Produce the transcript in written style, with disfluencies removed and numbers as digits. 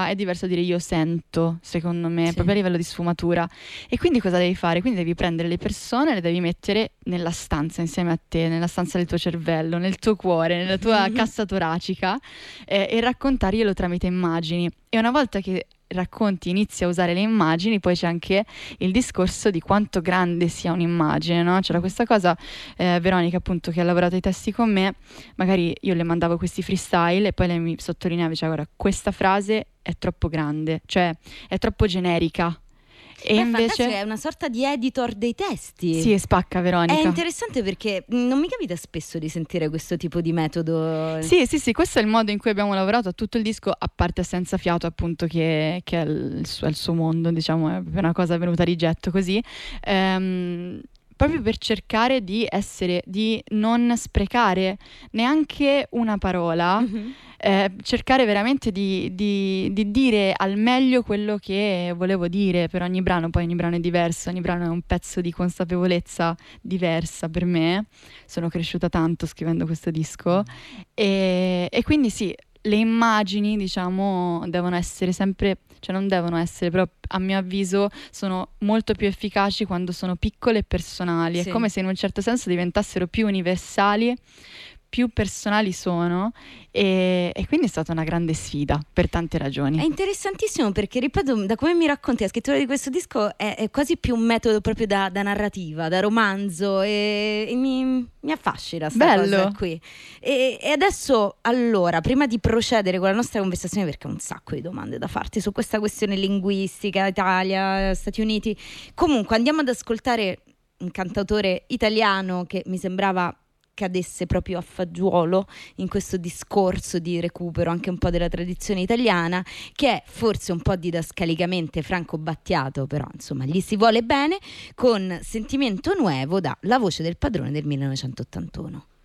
è diverso da dire io sento, secondo me, Sì. proprio a livello di sfumatura. E quindi cosa devi fare? Quindi devi prendere le persone, le devi mettere nella stanza insieme a te, nella stanza del tuo cervello, nel tuo cuore, nella tua cassa toracica, e raccontarglielo tramite immagini. E una volta che racconti, inizi a usare le immagini, poi c'è anche il discorso di quanto grande sia un'immagine, no? C'era questa cosa, Veronica appunto, che ha lavorato ai testi con me, magari io le mandavo questi freestyle e poi lei mi sottolineava, diceva guarda, questa frase è troppo grande, cioè è troppo generica. E invece è una sorta di editor dei testi. sì, spacca Veronica. È interessante perché non mi capita spesso di sentire questo tipo di metodo. Sì, questo è il modo in cui abbiamo lavorato a tutto il disco, a parte Senza Fiato, appunto, che è il suo mondo, diciamo, è proprio una cosa venuta di getto così. Proprio per cercare di non sprecare neanche una parola, cercare veramente di dire al meglio quello che volevo dire per ogni brano. Poi ogni brano è diverso, ogni brano è un pezzo di consapevolezza diversa per me. Sono cresciuta tanto scrivendo questo disco e quindi sì, le immagini, diciamo, devono essere sempre, cioè non devono essere, però a mio avviso sono molto più efficaci quando sono piccole e personali. Sì. È come se in un certo senso diventassero più universali, più personali sono, e quindi è stata una grande sfida per tante ragioni. È interessantissimo perché, ripeto, da come mi racconti la scrittura di questo disco è quasi più un metodo proprio da narrativa, da romanzo, e mi affascina sta cosa qui. E adesso, allora, prima di procedere con la nostra conversazione, perché ho un sacco di domande da farti su questa questione linguistica, Italia, Stati Uniti, comunque andiamo ad ascoltare un cantautore italiano che mi sembrava cadesse proprio a fagiolo in questo discorso di recupero anche un po' della tradizione italiana, che è forse un po' didascalicamente Franco Battiato, però insomma gli si vuole bene, con Sentimento Nuevo da La voce del padrone del 1981.